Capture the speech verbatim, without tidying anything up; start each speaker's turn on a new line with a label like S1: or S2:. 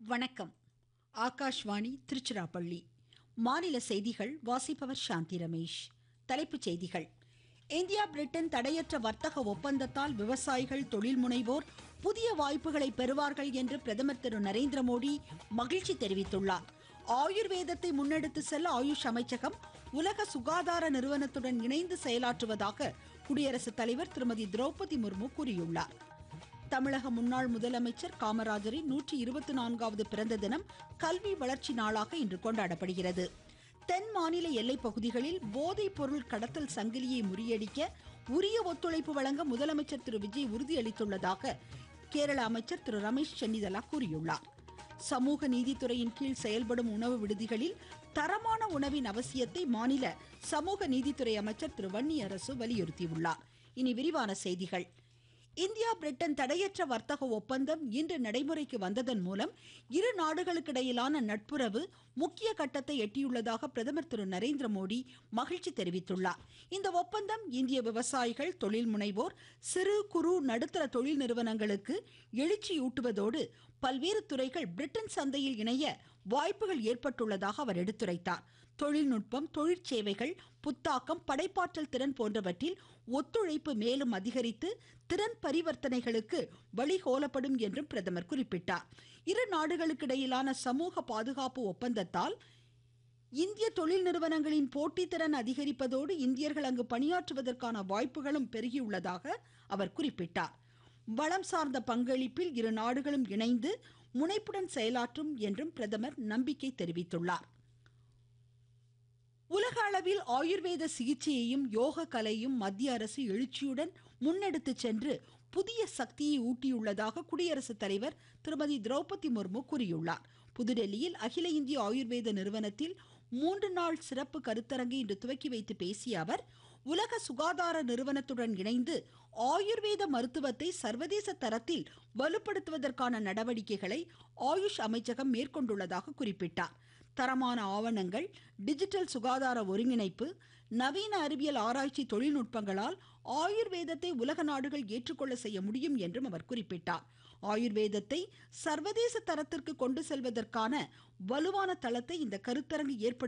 S1: வணக்கம். ஆகாஷ்வாணி திருச்சிராப்பள்ளி. மாநில செய்திகள் வாசிப்பவர் சாந்தி ரமேஷ். தலைப்புச் செய்திகள். இந்தியா பிரிட்டன் தடையற்ற வர்த்தக ஒப்பந்தத்தால் விவசாயிகள், தொழில் முனைவோர் புதிய வாய்ப்புகளை பெறுவார்கள் என்று பிரதமர் திரு நரேந்திர மோடி மகிழ்ச்சி தெரிவித்துள்ளார். ஆயுர்வேதத்தை முன்னெடுத்து செல்ல ஆயுஷ் அமைச்சகம் உலக சுகாதார நிறுவனத்துடன் இணைந்து செயலாற்றுவதாக குடியரசுத் தலைவர் திருமதி திரௌபதி முர்மு கூறியுள்ளார். தமிழக முன்னாள் முதலமைச்சர் காமராஜரின் நூற்றி இருபத்தி நான்காவது பிறந்த தினம் கல்வி வளர்ச்சி நாளாக இன்று கொண்டாடப்படுகிறது. தென் மாநில எல்லைப் பகுதிகளில் போதைப் பொருள் கடத்தல் சங்கிலியை முறியடிக்க உரிய ஒத்துழைப்பு வழங்க முதலமைச்சர் திரு விஜய் உறுதியளித்துள்ளதாக கேரள அமைச்சர் திரு ரமேஷ் சென்னிதலா கூறியுள்ளார். சமூக நீதித்துறையின் கீழ் செயல்படும் உணவு விடுதிகளில் தரமான உணவின் அவசியத்தை மாநில சமூக நீதித்துறை அமைச்சர் திரு வன்னியரசு வலியுறுத்தியுள்ளார். இனி விரிவான செய்திகள். இந்தியா பிரிட்டன் தடையற்ற வர்த்தக ஒப்பந்தம் இன்று நடைமுறைக்கு வந்ததன் மூலம் இரு நாடுகளுக்கிடையிலான நட்புறவு முக்கிய கட்டத்தை எட்டியுள்ளதாக பிரதமர் திரு நரேந்திர மோடி மகிழ்ச்சி தெரிவித்துள்ளார். இந்த ஒப்பந்தம் இந்திய விவசாயிகள், தொழில் முனைவோர், சிறு குறு நடுத்தர தொழில் நிறுவனங்களுக்கு எழுச்சியூட்டுவதோடு பல்வேறு துறைகள் பிரிட்டன் சந்தையில் இணைய வாய்ப்புகள் ஏற்பட்டுள்ளதாக அவர் எடுத்துரைத்தார். தொழில்நுட்பம், தொழிற்சேவைகள், புத்தாக்கம், படைப்பாற்றல் திறன் போன்றவற்றில் ஒத்துழைப்பு மேலும் அதிகரித்து திறன் பரிவர்த்தனைகளுக்கு வழிகோலப்படும் என்றும் பிரதமர் குறிப்பிட்டார். இரு நாடுகளுக்கிடையிலான சமூக பாதுகாப்பு ஒப்பந்தத்தால் இந்திய தொழில் நிறுவனங்களின் போட்டித்திறன் அதிகரிப்பதோடு இந்தியர்கள் அங்கு பணியாற்றுவதற்கான வாய்ப்புகளும் பெருகியுள்ளதாக அவர் குறிப்பிட்டார். வளம் சார்ந்த பங்களிப்பில் இரு நாடுகளும் இணைந்து முனைப்புடன் செயலாற்றும் என்றும் பிரதமர் நம்பிக்கை தெரிவித்துள்ளார். உலக அளவில் ஆயுர்வேத சிகிச்சையையும் யோக கலையும் மத்திய அரசு எழுச்சியுடன் முன்னெடுத்து சென்று புதிய சக்தியை ஊட்டியுள்ளதாக குடியரசுத் தலைவர் திருமதி திரௌபதி முர்மு கூறியுள்ளார். புதுடெல்லியில் அகில இந்திய ஆயுர்வேத நிறுவனத்தில் மூன்று நாள் சிறப்பு கருத்தரங்கை இன்று துவக்கி வைத்து பேசிய அவர், உலக சுகாதார நிறுவனத்துடன் இணைந்து ஆயுர்வேத மருத்துவத்தை சர்வதேச தரத்தில் வலுப்படுத்துவதற்கான நடவடிக்கைகளை ஆயுஷ் அமைச்சகம் மேற்கொண்டுள்ளதாக குறிப்பிட்டார். தரமான ஆவணங்கள், டிஜிட்டல் சுகாதார ஒருங்கிணைப்பு, நவீன அறிவியல் ஆராய்ச்சி தொழில்நுட்பங்களால் ஆயுர்வேதத்தை உலக நாடுகள் ஏற்றுக்கொள்ள செய்ய முடியும் என்றும் அவர் குறிப்பிட்டார். ஆயுர்வேதத்தை சர்வதேச தரத்திற்கு கொண்டு செல்வதற்கான வலுவான தளத்தை இந்த கருத்தரங்கு ஏற்படுத்த